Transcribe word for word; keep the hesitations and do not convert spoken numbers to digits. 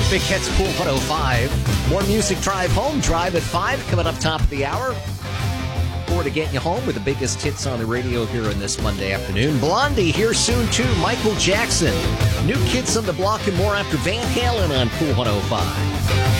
Big Hits Pool one oh five. More Music Drive Home Drive at five coming up top of the hour. Forward to getting you home with the biggest hits on the radio here on this Monday afternoon. Blondie here soon too. Michael Jackson. New Kids on the Block and more after Van Halen on Pool one oh five.